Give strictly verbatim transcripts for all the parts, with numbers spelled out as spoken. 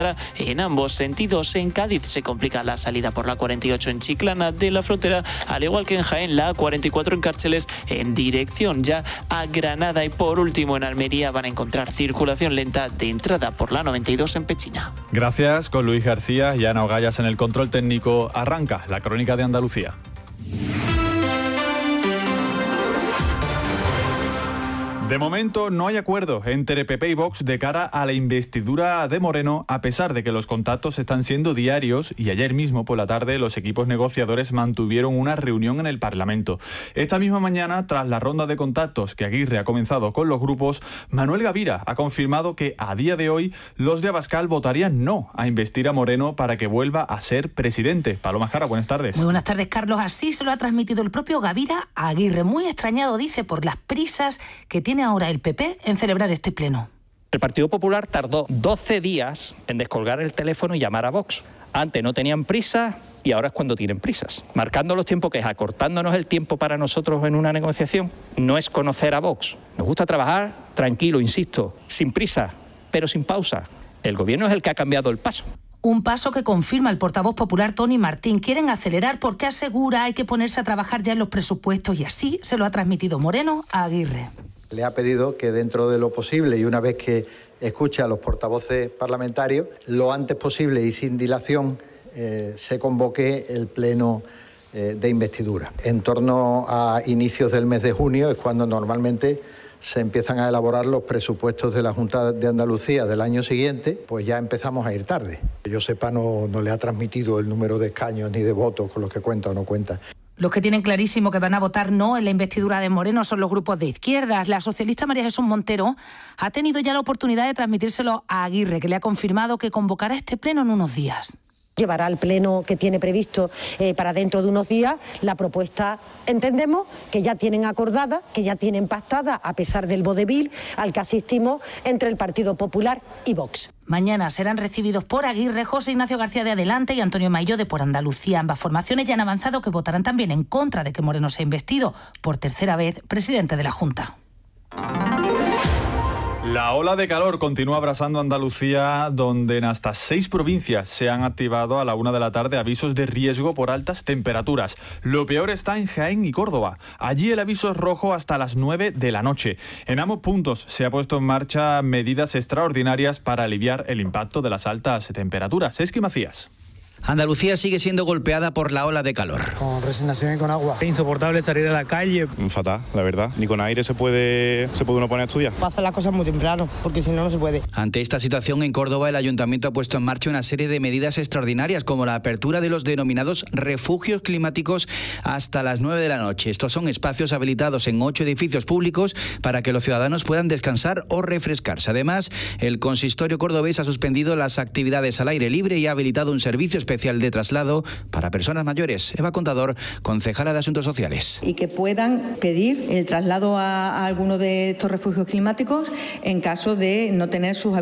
en ambos sentidos. En Cádiz se complica la salida por la cuarenta y ocho en Chiclana de la Frontera, al igual que en Jaén la cuarenta y cuatro en Cárceles en dirección ya a Granada, y por último en Almería van a encontrar circulación lenta de entrada por la noventa y dos en Pechina. Gracias, con Luis García y Ana Ogallas en el control técnico. Arranca la Crónica de Andalucía. De momento no hay acuerdo entre P P y Vox de cara a la investidura de Moreno, a pesar de que los contactos están siendo diarios, y ayer mismo por la tarde los equipos negociadores mantuvieron una reunión en el Parlamento. Esta misma mañana, tras la ronda de contactos que Aguirre ha comenzado con los grupos, Manuel Gavira ha confirmado que a día de hoy los de Abascal votarían no a investir a Moreno para que vuelva a ser presidente. Paloma Jara, buenas tardes. Muy buenas tardes, Carlos. Así se lo ha transmitido el propio Gavira a Aguirre, muy extrañado, dice, por las prisas que tiene ahora el P P en celebrar este pleno. El Partido Popular tardó doce días en descolgar el teléfono y llamar a Vox. Antes no tenían prisa y ahora es cuando tienen prisas. Marcando los tiempos, que es acortándonos el tiempo para nosotros en una negociación, no es conocer a Vox. Nos gusta trabajar tranquilo, insisto, sin prisa, pero sin pausa. El gobierno es el que ha cambiado el paso. Un paso que confirma el portavoz popular Tony Martín. Quieren acelerar porque asegura hay que ponerse a trabajar ya en los presupuestos, y así se lo ha transmitido Moreno a Aguirre. Le ha pedido que dentro de lo posible, y una vez que escuche a los portavoces parlamentarios, lo antes posible y sin dilación eh, se convoque el pleno eh, de investidura. En torno a inicios del mes de junio es cuando normalmente se empiezan a elaborar los presupuestos de la Junta de Andalucía del año siguiente. Pues ya empezamos a ir tarde. Que yo sepa, no, no le ha transmitido el número de escaños ni de votos con los que cuenta o no cuenta. Los que tienen clarísimo que van a votar no en la investidura de Moreno son los grupos de izquierdas. La socialista María Jesús Montero ha tenido ya la oportunidad de transmitírselo a Aguirre, que le ha confirmado que convocará este pleno en unos días. Llevará al pleno que tiene previsto eh, para dentro de unos días la propuesta, entendemos, que ya tienen acordada, que ya tienen pactada, a pesar del vodevil al que asistimos entre el Partido Popular y Vox. Mañana serán recibidos por Aguirre José Ignacio García de Adelante y Antonio Mailló de Por Andalucía. Ambas formaciones ya han avanzado que votarán también en contra de que Moreno sea investido por tercera vez presidente de la Junta. La ola de calor continúa abrasando Andalucía, donde en hasta seis provincias se han activado a la una de la tarde avisos de riesgo por altas temperaturas. Lo peor está en Jaén y Córdoba. Allí el aviso es rojo hasta las nueve de la noche. En ambos puntos se ha puesto en marcha medidas extraordinarias para aliviar el impacto de las altas temperaturas. Esqui Macías. Andalucía sigue siendo golpeada por la ola de calor. Con resignación y con agua. Es insoportable salir a la calle. Fatal, la verdad. Ni con aire se puede, se puede uno poner a estudiar. Va a hacer las cosas muy temprano, porque si no, no se puede. Ante esta situación, en Córdoba, el Ayuntamiento ha puesto en marcha una serie de medidas extraordinarias, como la apertura de los denominados refugios climáticos hasta las nueve de la noche. Estos son espacios habilitados en ocho edificios públicos para que los ciudadanos puedan descansar o refrescarse. Además, el consistorio cordobés ha suspendido las actividades al aire libre y ha habilitado un servicio especial especial de traslado para personas mayores. Eva Contador, concejala de Asuntos Sociales. Y que puedan pedir el traslado a, a alguno de estos refugios climáticos en caso de no tener su,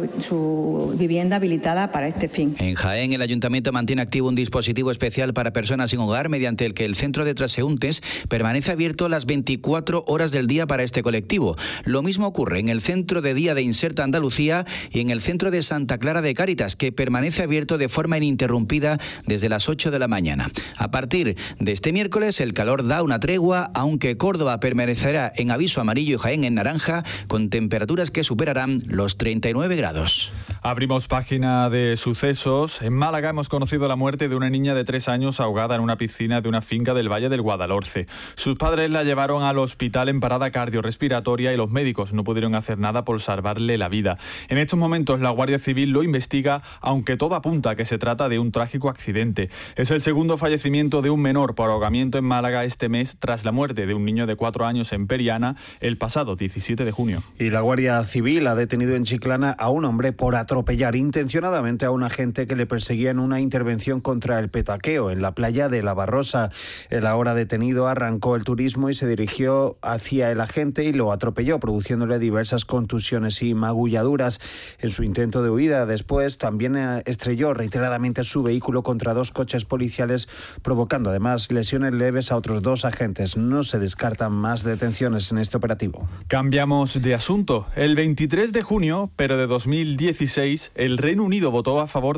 su vivienda habilitada para este fin. En Jaén, el Ayuntamiento mantiene activo un dispositivo especial para personas sin hogar, mediante el que el centro de transeúntes permanece abierto las veinticuatro horas del día para este colectivo. Lo mismo ocurre en el centro de día de Inserta Andalucía y en el centro de Santa Clara de Cáritas, que permanece abierto de forma ininterrumpida desde las ocho de la mañana. A partir de este miércoles, el calor da una tregua, aunque Córdoba permanecerá en aviso amarillo y Jaén en naranja, con temperaturas que superarán los treinta y nueve grados. Abrimos página de sucesos. En Málaga hemos conocido la muerte de una niña de tres años ahogada en una piscina de una finca del Valle del Guadalhorce. Sus padres la llevaron al hospital en parada cardiorrespiratoria y los médicos no pudieron hacer nada por salvarle la vida. En estos momentos la Guardia Civil lo investiga, aunque todo apunta a que se trata de un trágico accidente. Es el segundo fallecimiento de un menor por ahogamiento en Málaga este mes, tras la muerte de un niño de cuatro años en Periana el pasado diecisiete de junio. Y la Guardia Civil ha detenido en Chiclana a un hombre por atropellar intencionadamente a un agente que le perseguía en una intervención contra el petaqueo en la playa de La Barrosa. El ahora detenido arrancó el turismo y se dirigió hacia el agente y lo atropelló, produciéndole diversas contusiones y magulladuras en su intento de huida. Después también estrelló reiteradamente su vehículo vehículo contra dos coches policiales, provocando además lesiones leves a otros dos agentes. No se descartan más detenciones en este operativo. Cambiamos de asunto. El veintitrés de junio, pero de dos mil dieciséis, el Reino Unido votó a favor